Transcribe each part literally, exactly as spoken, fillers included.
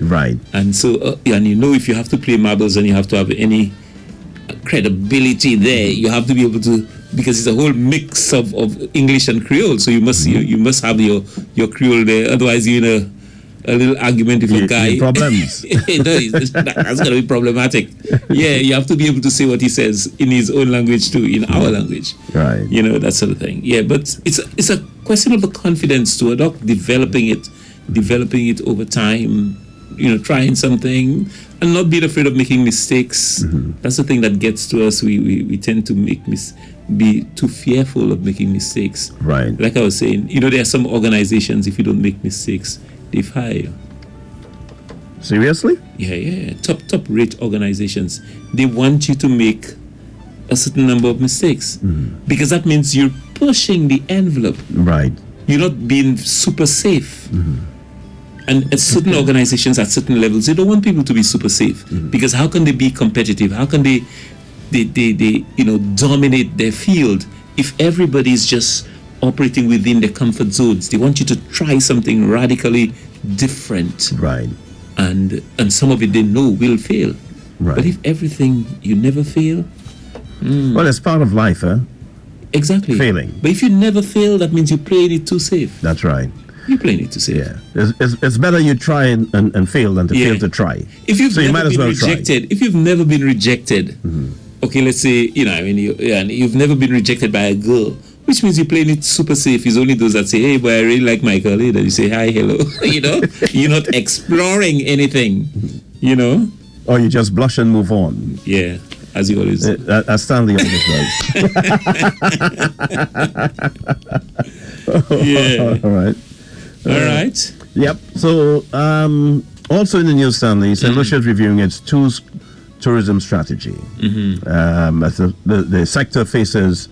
Right. And so, uh, and you know, if you have to play marbles and you have to have any credibility there, you have to be able to, because it's a whole mix of, of English and Creole. So you must mm-hmm. you, you must have your, your Creole there. Otherwise, you're in a a little argument with you, a guy. Problems. no, it's, that's going to be problematic. Yeah, you have to be able to say what he says in his own language too, in our language. Right. You know, that sort of thing. Yeah, but it's a, it's a question of the confidence to adopt, developing it, developing it over time, you know, trying something and not being afraid of making mistakes. Mm-hmm. That's the thing that gets to us. We we, we tend to make mis- be too fearful of making mistakes. Right. Like I was saying, you know, there are some organizations, if you don't make mistakes, they fire you. Seriously? Yeah, yeah. Top top rate organizations. They want you to make a certain number of mistakes. Mm. Because that means you're pushing the envelope. Right. You're not being super safe. Mm-hmm. And at certain organizations, at certain levels, they don't want people to be super safe. Mm-hmm. Because how can they be competitive? How can they, they, they, they, you know, dominate their field if everybody's just operating within their comfort zones? They want you to try something radically different. Right. And and some of it they know will fail. Right. But if everything, you never fail. Mm. Well, it's part of life, huh? Exactly. Failing. But if you never fail, that means you're playing it too safe. That's right. You're playing it too safe. Yeah. It's, it's, it's better you try and, and, and fail than to yeah. fail to try. If you've so never you might been as well rejected, try. if you've never been rejected, mm-hmm. okay, let's say, you know, I mean, you, yeah, you've never been rejected by a girl, which means you're playing it super safe. It's only those that say, hey, boy, I really like Michael. That you say, hi, hello. You know, you're not exploring anything, you know. Or you just blush and move on. Yeah, as you always do. Uh, as Stanley always does. Yeah. All right. All uh, right. Yep. So, um, also in the news, Stanley, Saint Lucia is reviewing its tours, tourism strategy. Mm-hmm. Um, as the, the, the sector faces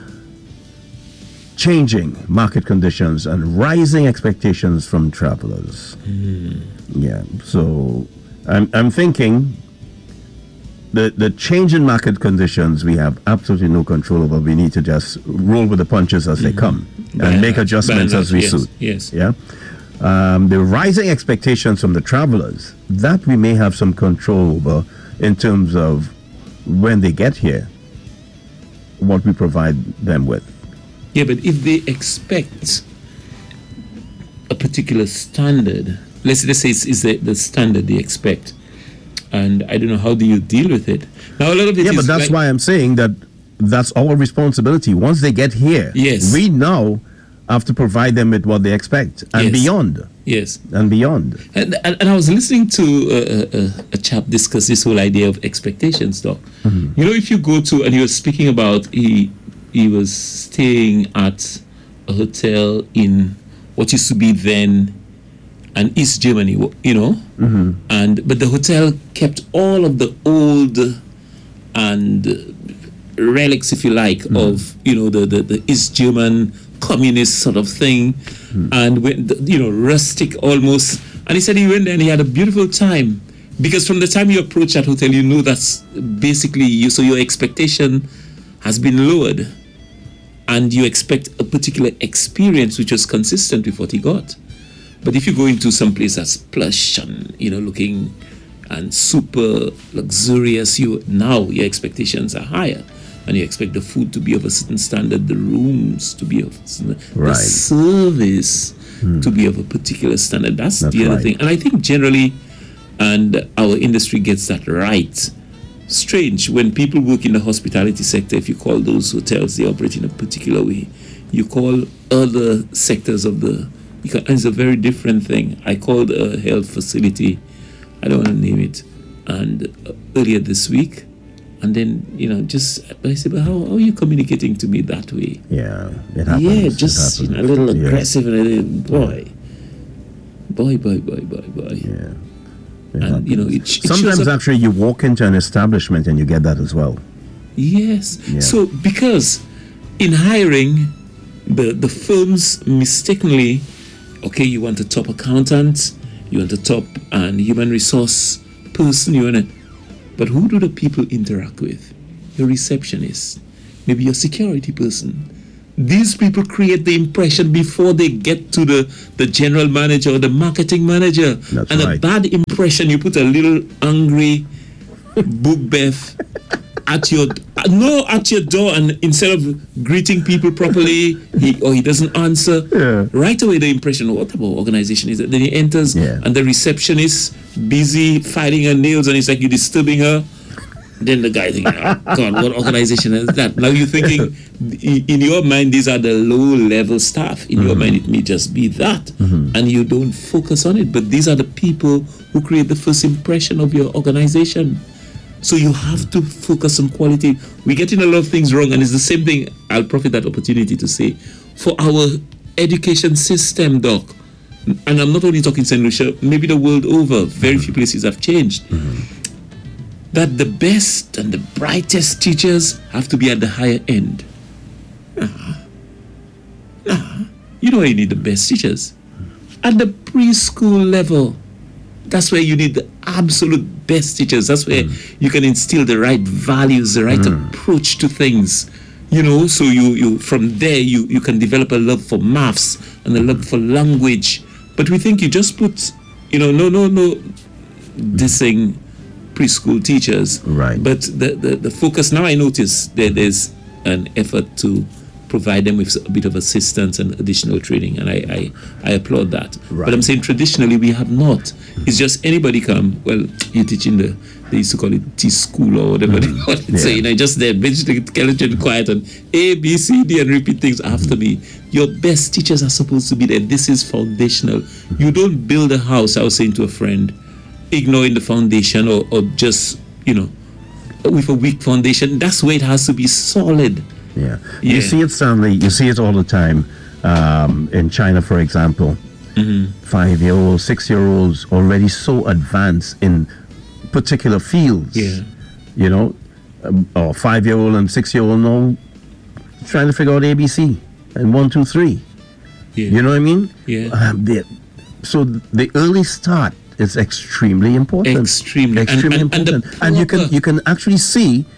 changing market conditions and rising expectations from travelers. Mm. Yeah. So, I'm I'm thinking the the change in market conditions we have absolutely no control over. We need to just roll with the punches as mm-hmm. they come By and make that, adjustments that, as we yes, suit. Yes. Yeah. Um, the rising expectations from the travelers that we may have some control over in terms of when they get here, what we provide them with. Yeah, but if they expect a particular standard, let's, let's say it's, it's the, the standard they expect, and I don't know, how do you deal with it? Now, a lot of it yeah, is but that's like, why I'm saying that that's our responsibility. Once they get here, yes. we now have to provide them with what they expect and yes. beyond. Yes. And beyond. And, and, and I was listening to a, a, a chap discuss this whole idea of expectations, Doc. Mm-hmm. You know, if you go to, and he was speaking about, he, he was staying at a hotel in what used to be then an East Germany, you know, mm-hmm. and but the hotel kept all of the old and relics, if you like, mm-hmm. of, you know, the, the, the East German communist sort of thing, mm-hmm. and when the, you know, rustic almost. And he said he went there and he had a beautiful time, because from the time you approach that hotel, you know that's basically you. So your expectation has been lowered, and you expect a particular experience which was consistent with what he got. But if you go into some place that's plush and, you know, looking and super luxurious, you now your expectations are higher, and you expect the food to be of a certain standard, the rooms to be of a certain, right. the service hmm. to be of a particular standard. That's, that's the other right. thing. And I think generally, and our industry gets that right. Strange, when people work in the hospitality sector, if you call those hotels, they operate in a particular way. You call other sectors of the, and it's a very different thing. I called a health facility, I don't want to name it, and uh, earlier this week, and then, you know, just, I said, but how, how are you communicating to me that way? Yeah, it happens. Yeah, just, you know, a little yeah. aggressive, and a little, boy, boy, boy, boy, boy, boy. Yeah. And, happens. You know, it, it sometimes actually you walk into an establishment and you get that as well. Yes. Yeah. So, because in hiring, the, the firms mistakenly, okay, you want a top accountant, you want a top and human resource person, you want to, but who do the people interact with? Your receptionist, maybe your security person, these people create the impression before they get to the, the general manager or the marketing manager. That's and right. a bad impression, you put a little angry bookbeth at your no at your door, and instead of greeting people properly, he or he doesn't answer. Yeah. Right away, the impression, what type of organization is it? Then he enters, Yeah. and the receptionist busy filing her nails, and it's like you're disturbing her. Then the guy thinking, oh, God, what organization is that? Now you're thinking, in your mind, these are the low-level staff. In mm-hmm. your mind, it may just be that. Mm-hmm. And you don't focus on it. But these are the people who create the first impression of your organization. So you have to focus on quality. We're getting a lot of things wrong. And it's the same thing, I'll profit that opportunity to say, for our education system, Doc, and I'm not only talking Saint Lucia, maybe the world over, very mm-hmm. few places have changed. Mm-hmm. That the best and the brightest teachers have to be at the higher end. Nah. Nah. You know where you need the best teachers? At the preschool level. That's where you need the absolute best teachers. That's where mm. you can instill the right values, the right mm. approach to things. You know, so you, you from there you, you can develop a love for maths and a love for language. But we think you just put, you know, no, no, no, dissing preschool teachers, right? But the, the, the focus now, I notice that there's an effort to provide them with a bit of assistance and additional training, and I I, I applaud that. Right. But I'm saying traditionally we have not. It's just anybody come. Well, you're teaching the they used to call it T school or whatever mm. they call it. Yeah. So you know, just there, basically intelligent, quiet, and A B C D and repeat things after mm. me. Your best teachers are supposed to be there. This is foundational. Mm. You don't build a house. I was saying to a friend, ignoring the foundation or, or just, you know, with a weak foundation. That's where it has to be solid. Yeah. yeah. You see it, Stanley, you see it all the time. Um, in China, for example, mm-hmm. five-year-olds, six-year-olds already so advanced in particular fields. Yeah. You know, um, or five-year-old and six-year-old now trying to figure out A B C and one, two, three. Yeah. You know what I mean? Yeah. Um, so the early start is extremely important. Extremely, extremely and, and, important, and, and you can you can actually see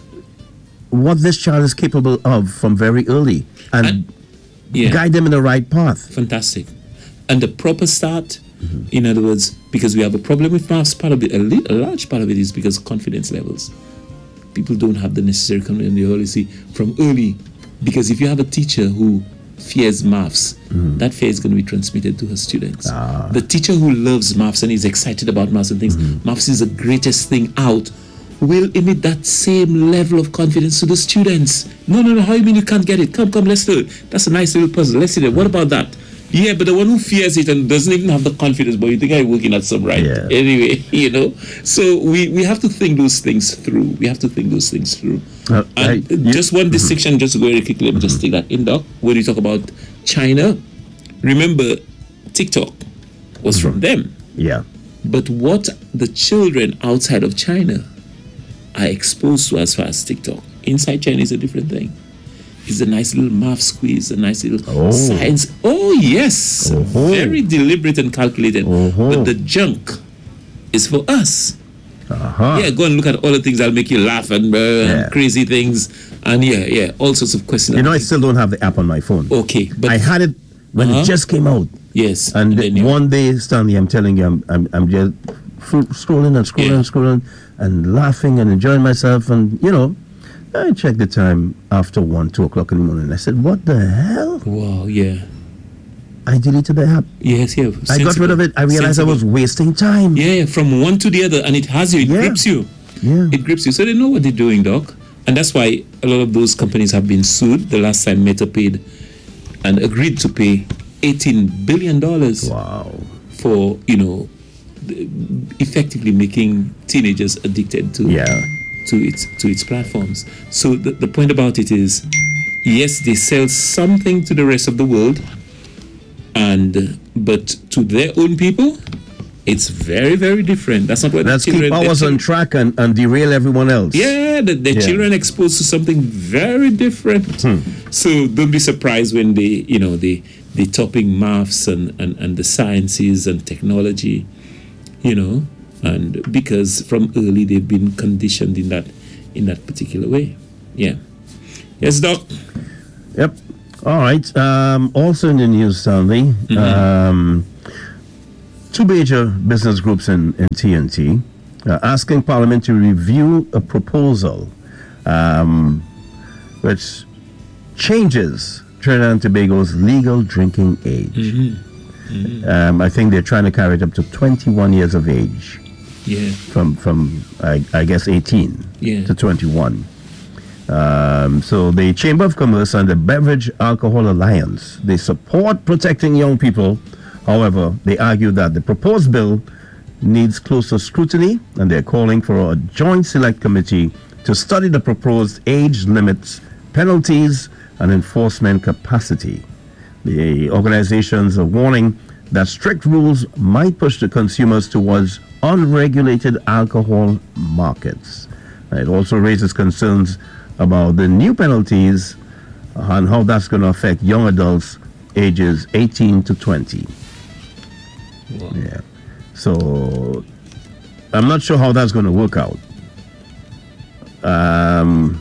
what this child is capable of from very early, and, and yeah. guide them in the right path. Fantastic, and the proper start. Mm-hmm. In other words, because we have a problem with maths, part of it, a, li- a large part of it is because of confidence levels. People don't have the necessary confidence in the early see from early, because if you have a teacher who fears maths, mm. that fear is going to be transmitted to her students. Ah. The teacher who loves maths and is excited about maths and thinks mm. maths is the greatest thing out will emit that same level of confidence to the students. No, no, no, how you mean you can't get it? Come, come, let's do it. That's a nice little puzzle. Let's see that. What about that? Yeah, but the one who fears it and doesn't even have the confidence, but you think I'm working at some right. Yeah. Anyway, you know. So we, we have to think those things through. We have to think those things through. Uh, and I, yeah. just one distinction, mm-hmm. just to go very quickly, let me mm-hmm. just take that in, Doc. When you talk about China, remember TikTok was mm-hmm. from them. Yeah. But what the children outside of China are exposed to as far as TikTok, inside China is a different thing. It's a nice little math squeeze, a nice little oh. science. Oh, yes. Uh-huh. Very deliberate and calculated. Uh-huh. But the junk is for us. Uh-huh. Yeah, go and look at all the things that'll make you laugh and, uh, yeah. and crazy things. And yeah, yeah, all sorts of questions. You know, I still don't have the app on my phone. Okay. But I had it when uh-huh. it just came out. Yes. And, and one day, Stanley, I'm telling you, I'm, I'm, I'm just scrolling and scrolling yeah. and scrolling and laughing and enjoying myself. And, you know, I checked the time after one, two o'clock in the morning. I said, "What the hell?" Wow, yeah. I deleted the app. Yes, yeah. Sensible. I got rid of it. I realized Sensible. I was wasting time. Yeah, from one to the other, and it has you. It yeah. grips you. Yeah, it grips you. So they know what they're doing, Doc, and that's why a lot of those companies have been sued. The last time Meta paid and agreed to pay eighteen billion dollars. Wow. For you know, effectively making teenagers addicted to. Yeah. to its to its platforms. So the, the point about it is, yes, they sell something to the rest of the world, and but to their own people, it's very, very different. That's not what Let's the children... keep ours on track and, and derail everyone else. Yeah, the, the yeah. children exposed to something very different. Hmm. So don't be surprised when they, you know, they, they topping maths and, and, and the sciences and technology, you know, and because from early they've been conditioned in that in that particular way. Yeah. Yes, Doc. Yep. All right. Um, also in the news, Stanley, Mm-hmm. um, two major business groups in, in T N T are asking Parliament to review a proposal um, which changes Trinidad and Tobago's legal drinking age. Mm-hmm. Mm-hmm. Um, I think they're trying to carry it up to twenty-one years of age. Yeah. From, from I, I guess, eighteen Yeah. to twenty-one. Um, so the Chamber of Commerce and the Beverage Alcohol Alliance, they support protecting young people. However, they argue that the proposed bill needs closer scrutiny, and they're calling for a joint select committee to study the proposed age limits, penalties, and enforcement capacity. The organizations are warning that strict rules might push the consumers towards unregulated alcohol markets. It also raises concerns about the new penalties and how that's going to affect young adults ages eighteen to twenty. Wow. Yeah. So I'm not sure how that's going to work out. Um,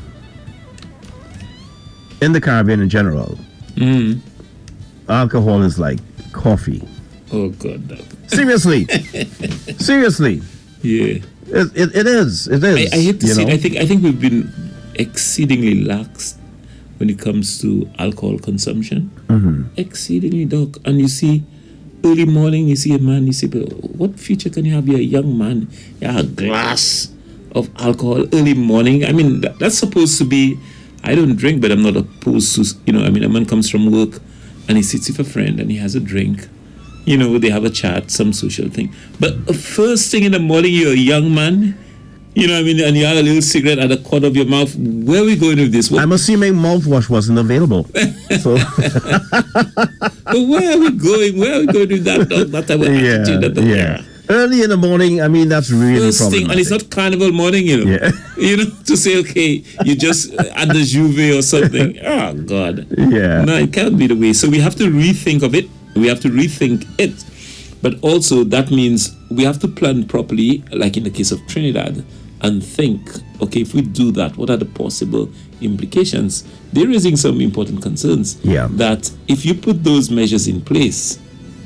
in the Caribbean in general, Mm. alcohol is like coffee. Oh God. Doc. Seriously. Seriously. Yeah. It, it, it is. It is. I, I hate to you say it. know? I think I think we've been exceedingly lax when it comes to alcohol consumption. Mm-hmm. Exceedingly, doc. And you see, early morning, you see a man, you see, but what future can you have? You're a young man, you have a glass of alcohol early morning. I mean, that, that's supposed to be, I don't drink, but I'm not opposed to, you know, I mean, a man comes from work and he sits with a friend and he has a drink. You know, they have a chat, some social thing. But the first thing in the morning, you're a young man, you know what I mean, and you have a little cigarette at the corner of your mouth. Where are we going with this? What, I'm assuming mouthwash wasn't available. So but where are we going? Where are we going with that? That, that type of yeah, attitude. That, that, yeah. Early in the morning, I mean, that's really First thing, problematic. and it's not carnival morning, you know. Yeah. You know, to say, okay, you just uh, at the Juve or something. Oh, God. Yeah. No, it can't be the way. So we have to rethink of it. We have to rethink it. But also, that means we have to plan properly, like in the case of Trinidad, and think, okay, if we do that, what are the possible implications? They're raising some important concerns. Yeah. That if you put those measures in place,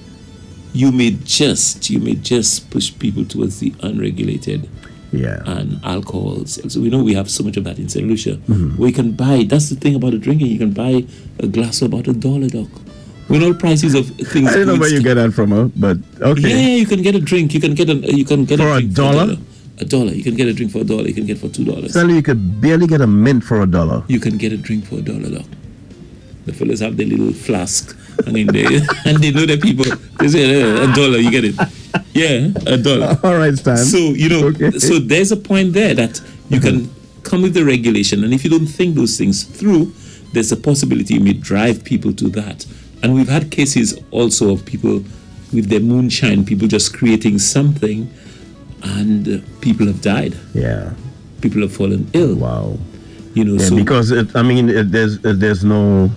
you may just, you may just push people towards the unregulated Yeah. and alcohols. So we know we have so much of that in Saint Lucia. Mm-hmm. Where you can buy, that's the thing about the drinking, you can buy a glass for about a dollar, doc. We know prices of things. I don't know where you get that from, huh? But okay. Yeah, yeah, you can get a drink. You can get a you can get For a a drink dollar? For a dollar. A dollar. You can get a drink for a dollar. You can get for two dollars. Suddenly you could barely get a mint for a dollar. You can get a drink for a dollar, doc. The fellas have their little flask hanging there, and they know that people. They say uh, a dollar, you get it. Yeah, a dollar. All right, Stan. So you know, Okay. so there's a point there that you can come with the regulation, and if you don't think those things through, there's a possibility you may drive people to that. And we've had cases also of people with their moonshine, people just creating something, and uh, people have died. Yeah. People have fallen ill. Wow. You know, Yeah, so because it, I mean, it, there's it, there's no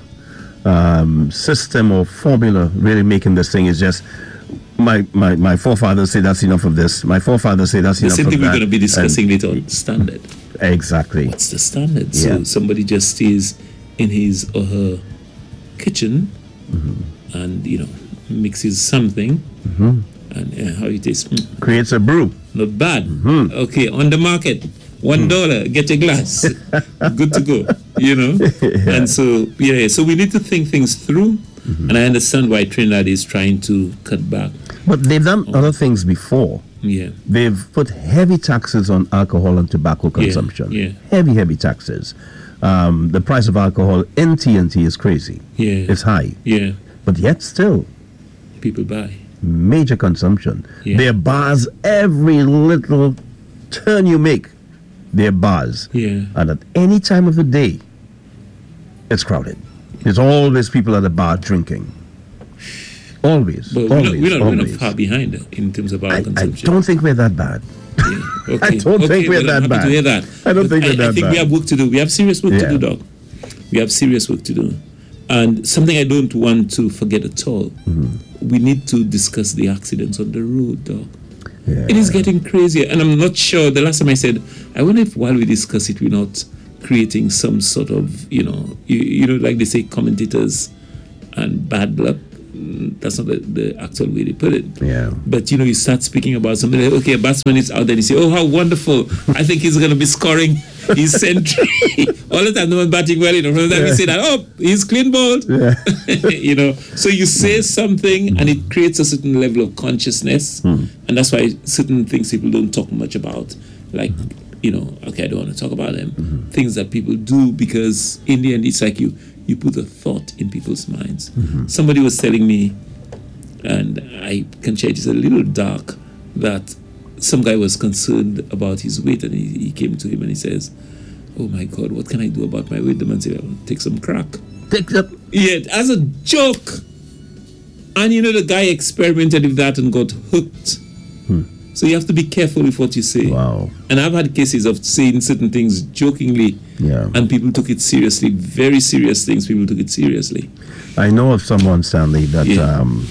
um, system or formula really making this thing. It's just my my my forefathers say that's enough of this. My forefathers say that's the enough same of thing that. we're going to be discussing And- later on. Standard. Exactly. What's the standard? Yeah. So somebody just stays in his or her kitchen Mm-hmm. and you know mixes something, Mm-hmm. and uh, how it is, mm, Creates a brew. not bad. Mm-hmm. Okay, on the market, one dollar, get a glass, good to go. You know, Yeah. and so yeah, so we need to think things through, Mm-hmm. and I understand why Trinidad is trying to cut back. But they've done other things before. Yeah, They've put heavy taxes on alcohol and tobacco consumption. yeah. Heavy, heavy taxes. Um, the price of alcohol in T N T is crazy. yeah, It's high. yeah. But yet still, People buy. major consumption. Yeah. There are bars every little turn you make. There are bars. Yeah, And at any time of the day, it's crowded. There's always people at the bar drinking. Always. but we're always. not, we're, not, we're not always. far behind in terms of our I, I consumption. don't think we're that bad. Yeah. I don't think we're well, that I'm happy bad. to hear that. I don't But think we're I, that I think bad. we have work to do. We have serious work Yeah. to do, Doc. We have serious work to do. And something I don't want to forget at all, Mm-hmm. we need to discuss the accidents on the road, Doc. Yeah. It is getting crazier. And I'm not sure, the last time I said, I wonder if while we discuss it, we're not creating some sort of, you know, you, you know, like they say, commentators and bad luck. That's not the, the actual way they put it. Yeah. But, you know, you start speaking about something like, okay, a batsman is out there, and you say, oh, how wonderful. I think he's going to be scoring his century. All the time, no one batting well, you know. From the time Yeah. you say that, oh, he's clean bowled. Yeah. You know, so you say something and it creates a certain level of consciousness. Mm. And that's why certain things people don't talk much about. Like, you know, okay, I don't want to talk about them. Mm-hmm. Things that people do because in the end, it's like you, you put a thought in people's minds. Mm-hmm. Somebody was telling me, and I can share, it's a little dark, that some guy was concerned about his weight, and he, he came to him and he says, oh my God, what can I do about my weight? The man said, well, take some crack. Take up. Yeah, as a joke. And you know, the guy experimented with that and got hooked. Hmm. So you have to be careful with what you say. Wow. And I've had cases of saying certain things jokingly, Yeah. and people took it seriously. Very serious things, people took it seriously. I know of someone, Stanley, that Yeah. um,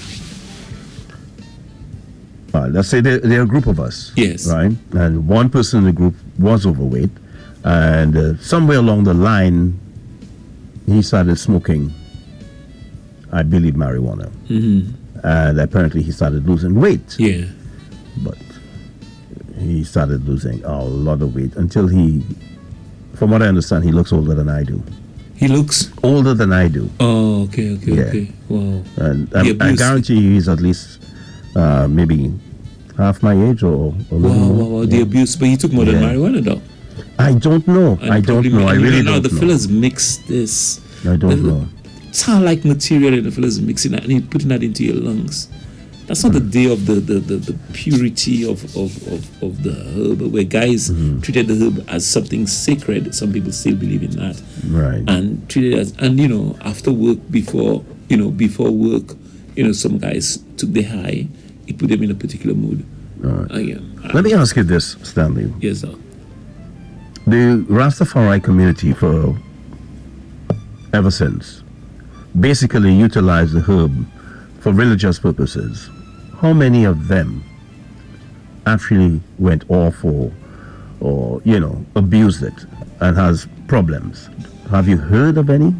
uh, let's say there, there are a group of us. Yes. Right? And one person in the group was overweight, and uh, somewhere along the line, he started smoking, I believe, marijuana. Mm-hmm. And apparently he started losing weight. Yeah. But he started losing a lot of weight until he, from what I understand, he looks older than I do. He looks. Older than I do. Oh, okay, okay, Yeah. okay. Wow. And The I, I abuse. guarantee you he's at least uh, maybe half my age or a little Wow, more. wow, wow. The Yeah. abuse. But he took more than Yeah. marijuana, though. I don't know. And I don't probably- know. I and you really know, now don't the know. fellas mix this. I don't the, know. Tar-like material, and the fellas mixing that and he putting that into your lungs. That's not the day of the, the, the, the purity of, of, of, of the herb, where guys Mm-hmm. treated the herb as something sacred. Some people still believe in that. Right. And treated it as, and you know, after work, before, you know, before work, you know, some guys took the high, it put them in a particular mood. Right. Uh, yeah. Let me ask you this, Stanley. Yes, sir. The Rastafari community, for ever since, basically utilized the herb for religious purposes. How many of them actually went off or, or you know, abused it and has problems? Have you heard of any?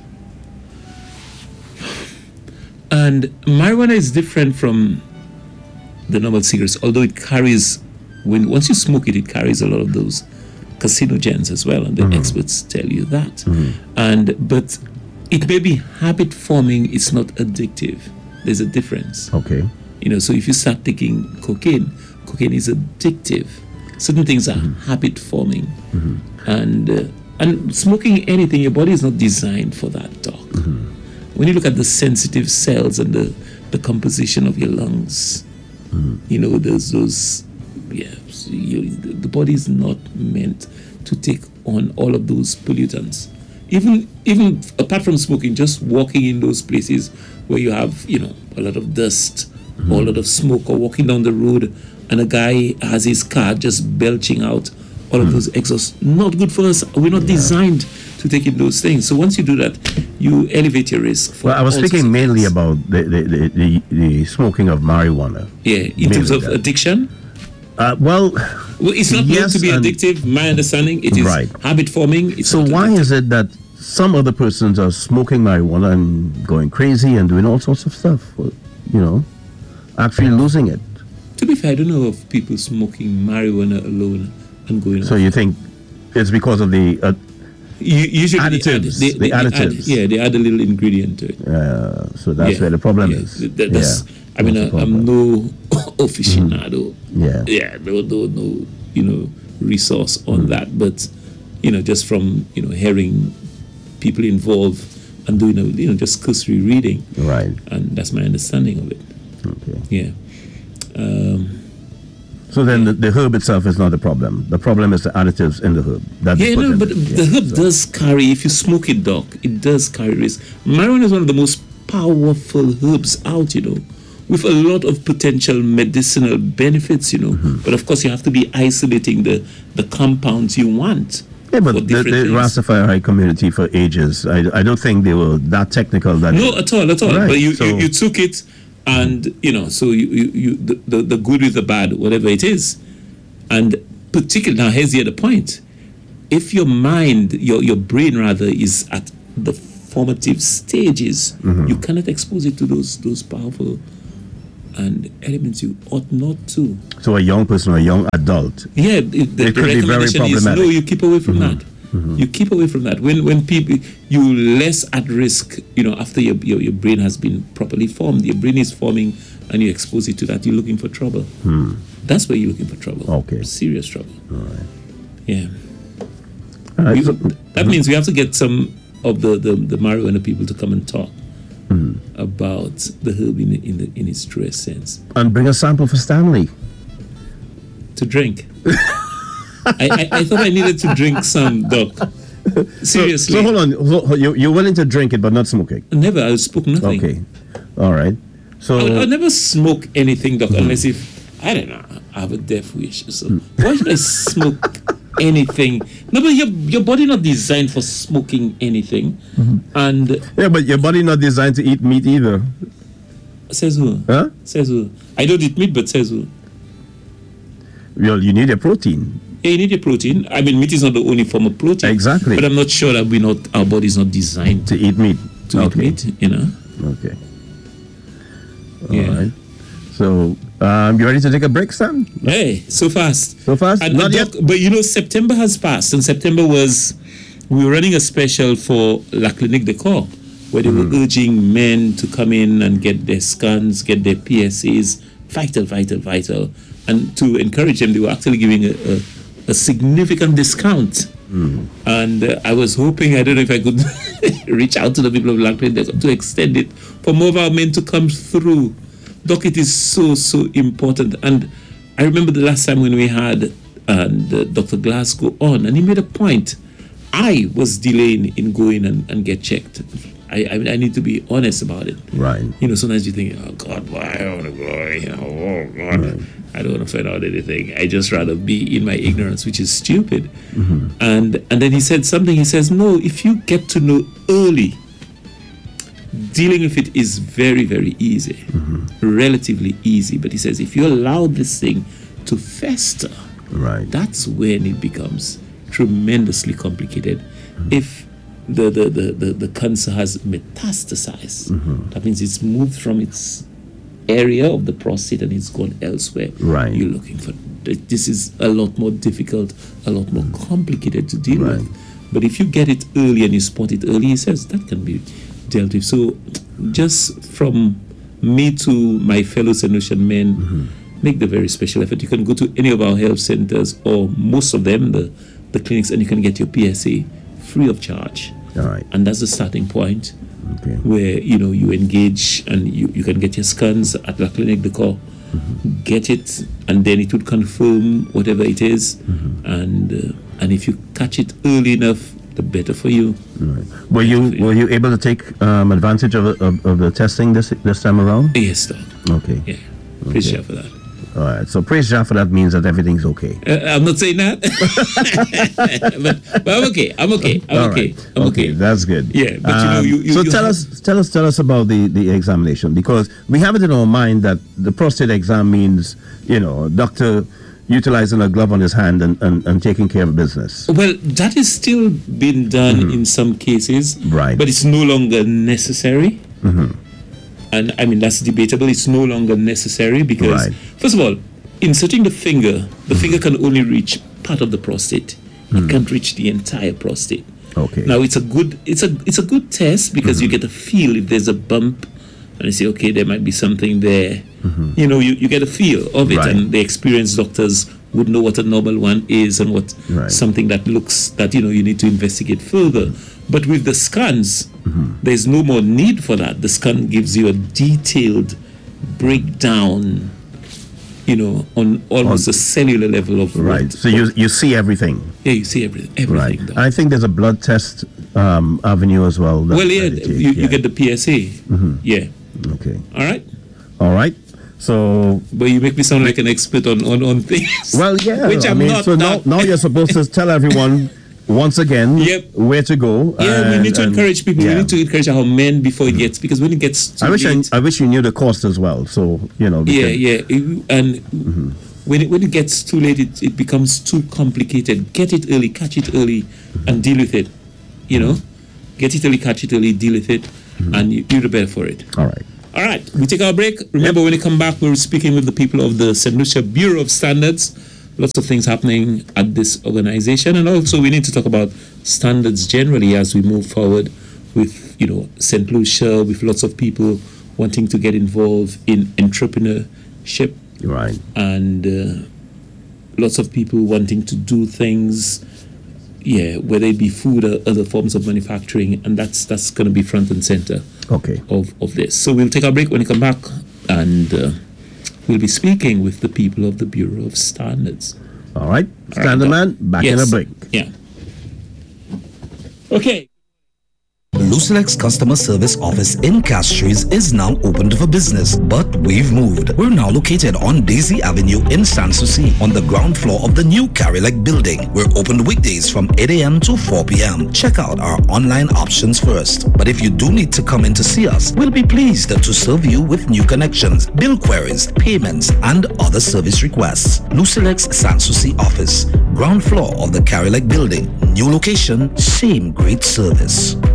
And marijuana is different from the normal cigarettes, although it carries, when once you smoke it, it carries a lot of those carcinogens as well, and the Mhm. experts tell you that. Mhm. And but it may be habit forming; it's not addictive. There's a difference, Okay. you know. So if you start taking cocaine, cocaine is addictive. Certain things are habit forming, and uh, and smoking anything, your body is not designed for that, doc. When you look at the sensitive cells and the, the composition of your lungs, you know, there's those, yeah, so you, the, the body is not meant to take on all of those pollutants. Even, even apart from smoking, just walking in those places where you have, you know, a lot of dust or a lot of smoke, or walking down the road and a guy has his car just belching out all of those exhausts, not good for us. We're not designed to take in those things. So once you do that, you elevate your risk. For Well, I was all sorts speaking of mainly things. about the, the, the, the, the smoking of marijuana. Yeah, in terms mainly of that. addiction. Uh, well, Well, it's not known Yes, to be and- addictive. My understanding, it is Right. habit forming. It's so not why addictive. is it that some other persons are smoking marijuana and going crazy and doing all sorts of stuff? You know, actually losing it. To be fair, I don't know of people smoking marijuana alone and going. So off. you think it's because of the uh, You, usually they add- additives, they, the they add- additives. yeah, they add a little ingredient to it. uh, so that's Yeah, where the problem yeah. is. Th- th- that's- Yeah, I mean, that's the I, I'm problem. no aficionado. Yeah. Yeah, no, no, no, you know, resource on that. But, you know, just from, you know, hearing people involved and doing, a, you know, just cursory reading. Right. And that's my understanding of it. Okay. Yeah. Um, So then the, the herb itself is not the problem. The problem is the additives in the herb. That they yeah, put no, in but it. the Yeah, herb so- does carry, if you smoke it, doc, it does carry risk. Marijuana is one of the most powerful herbs out, you know, with a lot of potential medicinal benefits, you know. Mm-hmm. But of course, you have to be isolating the, the compounds you want. Yeah, but for the, different the things. Rastafari community for ages, I, I don't think they were that technical. That No, at all, at all. Right, But you, so- you, you took it, and you know, so you, you, you the, the, the good with the bad, whatever it is, and particularly now here's the other point. if your mind, your your brain rather, is at the formative stages, Mm-hmm. you cannot expose it to those those powerful and elements. You ought not to. So a young person or a young adult. Yeah, it, the, It the could be very recommendation is problematic. no. You keep away from that. You keep away from that. When when people you less at risk. You know, after your, your your brain has been properly formed, your brain is forming, and you expose it to that. You're looking for trouble. That's where you're looking for trouble. Okay. Serious trouble. All right. Yeah. All right. We- So, that means we have to get some of the, the, the marijuana people to come and talk about the herb in, in, the, in its truest sense. and bring a sample for Stanley. To drink. I, I, I thought I needed to drink some, Doc. Seriously. So hold on. So you, you're willing to drink it, but not smoke it. Never. I spoke nothing. Okay. All right. So I, I never smoke anything, Doc, unless if, I don't know, I have a death wish. So why should I smoke anything? No, but your, your body not designed for smoking anything. And yeah, but your body not designed to eat meat either. says who? Huh? Says who? I don't eat meat, but says who? Well, you need a protein. Yeah, you need your protein. I mean, meat is not the only form of protein. Exactly. But I'm not sure that we not our body's not designed To eat meat. to eat okay. meat. You know. Okay. All Yeah. right. So, um, you ready to take a break, Stan? Hey, so fast. So fast? And, Not and yet? Doc, but you know, September has passed, and September was we were running a special for La Clinique de Corps, where they were urging men to come in and get their scans, get their P S As, vital, vital, vital, and to encourage them, they were actually giving a, a, a significant discount. And uh, I was hoping, I don't know if I could reach out to the people of La Clinique to extend it for more of our men to come through. Doc, it is so, so important. And I remember the last time when we had and, uh, Doctor Glasgow on, and he made a point. I was delaying in going and, and get checked. I, I I need to be honest about it. Right. You know, sometimes you think, oh God, why I want to go? You know, oh God, I don't want to find out anything. I just rather be in my ignorance, which is stupid. And and then he said something. He says, no, if you get to know early, dealing with it is very, very easy, relatively easy. But he says, if you allow this thing to fester, Right. that's when it becomes tremendously complicated. If the, the, the, the, the cancer has metastasized, that means it's moved from its area of the prostate and it's gone elsewhere. Right. You're looking for this is a lot more difficult, a lot more complicated to deal Right. with. But if you get it early and you spot it early, he says that can be dealt with. So just from me to my fellow Saint Lucian men, make the very special effort. You can go to any of our health centers or most of them, the, the clinics, and you can get your P S A free of charge. All right. And that's the starting point Okay. where, you know, you engage and you, you can get your scans at La Clinique de Corps. Get it, and then it would confirm whatever it is. And uh, and if you catch it early enough, the better for you. Right. Were you were you able to take um, advantage of, of of the testing this this time around? Yes, Doc. Okay. Yeah. Appreciate Okay. for that. All right. So praise Jah for that means that everything's okay. Uh, I'm not saying that, but, but I'm okay. I'm okay. I'm All okay. right. I'm okay. That's good. Yeah, but you know, Um, you- you- so you tell have- us, tell us, tell us about the the examination, because we have it in our mind that the prostate exam means, you know, a doctor utilizing a glove on his hand and, and, and taking care of business. Well, that is still being done in some cases, Right. but it's no longer necessary. And I mean, that's debatable. It's no longer necessary because, Right. first of all, inserting the finger, the finger can only reach part of the prostate. It can't reach the entire prostate. Okay. Now it's a good it's a it's a good test because you get a feel if there's a bump, and you say, okay, there might be something there. You know, you, you get a feel of it, Right. and the experienced doctors would know what a normal one is and what Right. something that looks that you know you need to investigate further. But with the scans, there's no more need for that. The scan gives you a detailed breakdown, you know, on almost a cellular level of Right. what- So you you see everything. yeah, you see everything. Right. Everything. though. I think there's a blood test um, avenue as well. that- well, yeah, that it you, takes, you yeah. get the P S A. Yeah. Okay. All right. All right. So But you make me sound like an expert on on, on things. well, yeah. Which I I'm mean, not. so now that- now you're supposed to tell everyone once again Yep. where to go. yeah, we and- need to and- encourage people. yeah. We need to encourage our men before it gets, because when it gets too I wish I, late, I wish you knew the cost as well. So you know. we yeah, could- yeah, it- and when it when it gets too late, it, it becomes too complicated. Get it early, catch it early, and deal with it. You know, get it early, catch it early, deal with it, mm-hmm. and you, you're the better for it. All right. All right. We take our break. Remember, yep. when we come back, we're speaking with the people of the Saint Lucia Bureau of Standards. Lots of things happening at this organization, and also we need to talk about standards generally as we move forward with, you know, Saint Lucia, with lots of people wanting to get involved in entrepreneurship, right, and uh, lots of people wanting to do things, yeah, whether it be food or other forms of manufacturing, and that's that's going to be front and center, okay, of of this. So we'll take our break. When we come back, and uh, we'll be speaking with the people of the Bureau of Standards. All right, Standard Man, back yes. in a break. Yeah. Okay. Lucilex customer service office in Castries is now opened for business, but we've moved. We're now located on Daisy Avenue in Sanssouci on the ground floor of the new Carilac building. We're open weekdays from eight a.m. to four p.m. Check out our online options first. But if you do need to come in to see us, we'll be pleased to serve you with new connections, bill queries, payments, and other service requests. Lucilex Sanssouci office, ground floor of the Carilac building. New location, same great service.